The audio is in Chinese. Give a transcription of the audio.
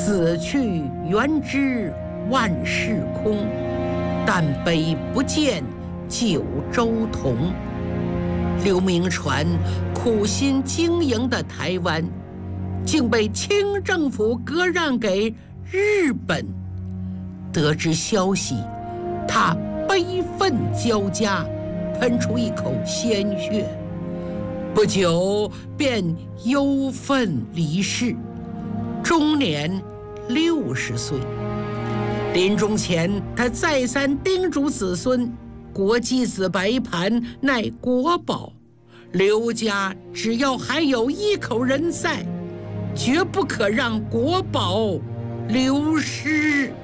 死去元知万事空，但悲不见九州同。刘铭传苦心经营的台湾，竟被清政府割让给日本。得知消息，他悲愤交加，喷出一口鲜血，不久便忧愤离世，终年60岁。临终前，他再三叮嘱子孙：国祭子白盘乃国宝，刘家只要还有一口人在，绝不可让国宝流失。